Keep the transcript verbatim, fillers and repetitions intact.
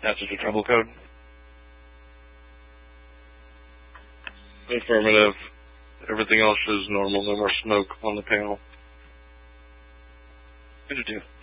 Passenger trouble code. Affirmative. Everything else is normal. No more smoke on the panel. Good to do.